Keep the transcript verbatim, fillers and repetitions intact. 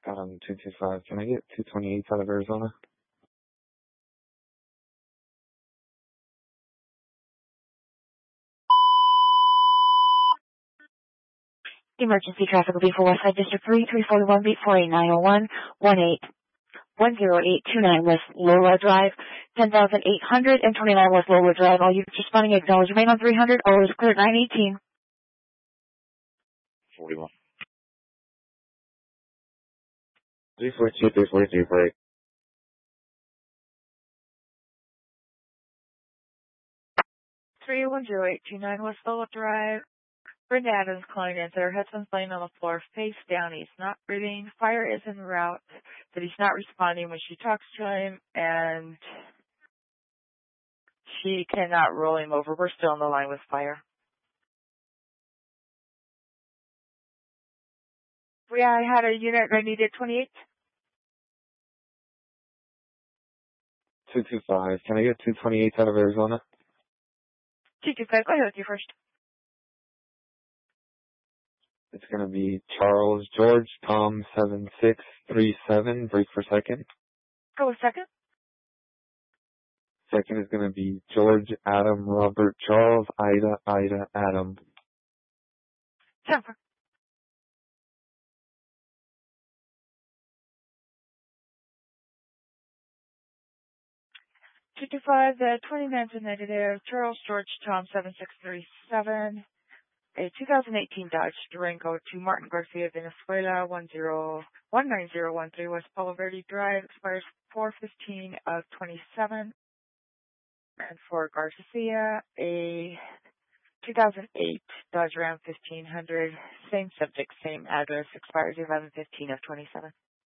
Um, two two five. Can I get two twenty-eight out of Arizona? Emergency traffic will be for Westside District three, three forty-one, Beat four eight nine oh one, one eight one zero eight two nine West Lola Drive, ten thousand eight hundred twenty-nine West Lola Drive. All units responding, acknowledge remain on three hundred. All is clear, nine eighteen. forty-one. three forty-two, three forty-two, break. three one zero eight two nine West Lola Drive. Brenda Adams calling in. Her husband's laying on the floor, face down. He's not breathing. Fire is en route, but he's not responding when she talks to him, and she cannot roll him over. We're still on the line with fire. Yeah, I had a unit that needed twenty-eight. two two five. Can I get two twenty-eight out of Arizona? two two five, go ahead with you first. It's going to be Charles George Tom seven six three seven. Break for second. Go with second. Second is going to be George Adam Robert Charles Ida Ida Adam. Temper. two two five, the twenty-ninth is negative. Charles George Tom seven six three seven. A two thousand eighteen Dodge Durango to Martin Garcia, Venezuela, one zero one nine zero one three West Palo Verde Drive, expires four fifteen of twenty-seven. And for Garcia, a two thousand eight Dodge Ram fifteen hundred, same subject, same address, expires eleven fifteen of twenty-seven.